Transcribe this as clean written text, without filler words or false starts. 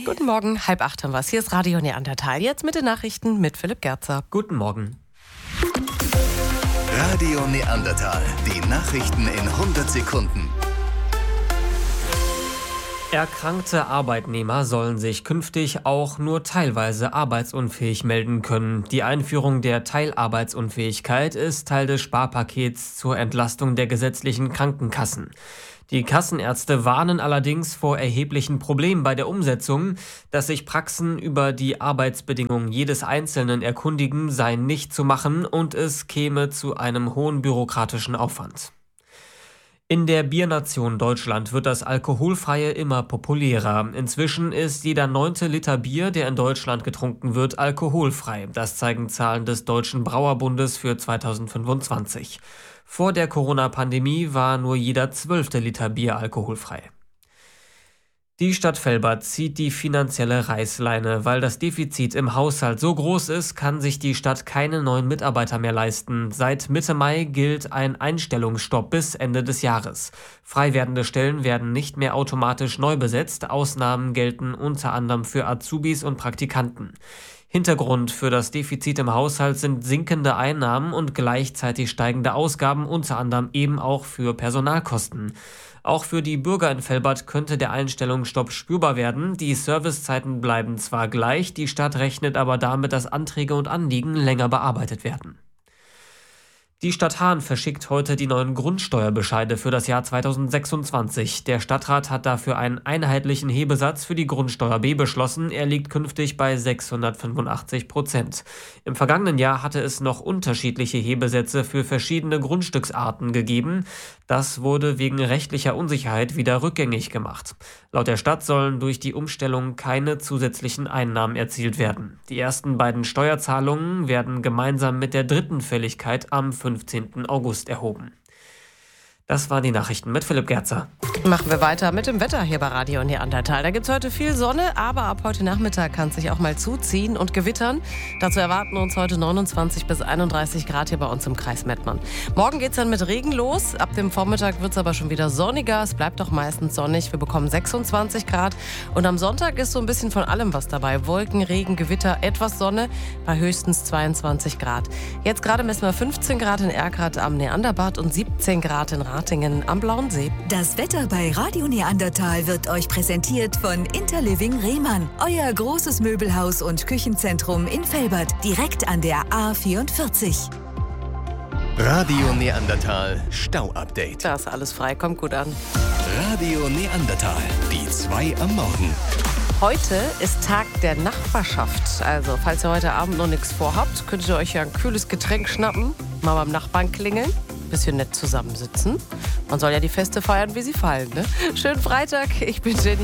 Guten Morgen, 7:30 haben wir es. Hier ist Radio Neandertal. Jetzt mit den Nachrichten mit Philipp Gerzer. Guten Morgen. Radio Neandertal. Die Nachrichten in 100 Sekunden. Erkrankte Arbeitnehmer sollen sich künftig auch nur teilweise arbeitsunfähig melden können. Die Einführung der Teilarbeitsunfähigkeit ist Teil des Sparpakets zur Entlastung der gesetzlichen Krankenkassen. Die Kassenärzte warnen allerdings vor erheblichen Problemen bei der Umsetzung. Dass sich Praxen über die Arbeitsbedingungen jedes Einzelnen erkundigen, sei nicht zu machen und es käme zu einem hohen bürokratischen Aufwand. In der Biernation Deutschland wird das Alkoholfreie immer populärer. Inzwischen ist jeder 9. Liter Bier, der in Deutschland getrunken wird, alkoholfrei. Das zeigen Zahlen des Deutschen Brauerbundes für 2025. Vor der Corona-Pandemie war nur jeder 12. Liter Bier alkoholfrei. Die Stadt Velbert zieht die finanzielle Reißleine. Weil das Defizit im Haushalt so groß ist, kann sich die Stadt keine neuen Mitarbeiter mehr leisten. Seit Mitte Mai gilt ein Einstellungsstopp bis Ende des Jahres. Frei werdende Stellen werden nicht mehr automatisch neu besetzt. Ausnahmen gelten unter anderem für Azubis und Praktikanten. Hintergrund für das Defizit im Haushalt sind sinkende Einnahmen und gleichzeitig steigende Ausgaben, unter anderem eben auch für Personalkosten. Auch für die Bürger in Velbert könnte der Einstellungsstopp spürbar werden. Die Servicezeiten bleiben zwar gleich, die Stadt rechnet aber damit, dass Anträge und Anliegen länger bearbeitet werden. Die Stadt Haan verschickt heute die neuen Grundsteuerbescheide für das Jahr 2026. Der Stadtrat hat dafür einen einheitlichen Hebesatz für die Grundsteuer B beschlossen. Er liegt künftig bei 685%. Im vergangenen Jahr hatte es noch unterschiedliche Hebesätze für verschiedene Grundstücksarten gegeben. Das wurde wegen rechtlicher Unsicherheit wieder rückgängig gemacht. Laut der Stadt sollen durch die Umstellung keine zusätzlichen Einnahmen erzielt werden. Die ersten beiden Steuerzahlungen werden gemeinsam mit der dritten Fälligkeit am 15. August erhoben. Das waren die Nachrichten mit Philipp Gerzer. Machen wir weiter mit dem Wetter hier bei Radio Neandertal. Da gibt es heute viel Sonne, aber ab heute Nachmittag kann es sich auch mal zuziehen und gewittern. Dazu erwarten uns heute 29 bis 31 Grad hier bei uns im Kreis Mettmann. Morgen geht es dann mit Regen los. Ab dem Vormittag wird es aber schon wieder sonniger. Es bleibt auch meistens sonnig. Wir bekommen 26 Grad. Und am Sonntag ist so ein bisschen von allem was dabei. Wolken, Regen, Gewitter, etwas Sonne bei höchstens 22 Grad. Jetzt gerade messen wir 15 Grad in Erkrath am Neanderbad und 17 Grad in Ratingen am Blauen See. Das Wetter bei Radio Neandertal wird euch präsentiert von Interliving Rehmann. Euer großes Möbelhaus und Küchenzentrum in Velbert, direkt an der A44. Radio Neandertal Stau-Update. Da ist alles frei, kommt gut an. Radio Neandertal, die 2 am Morgen. Heute ist Tag der Nachbarschaft. Also, falls ihr heute Abend noch nichts vorhabt, könnt ihr euch ja ein kühles Getränk schnappen, mal beim Nachbarn klingeln, bisschen nett zusammensitzen. Man soll ja die Feste feiern, wie sie fallen, ne? Schönen Freitag, ich bin Jenny.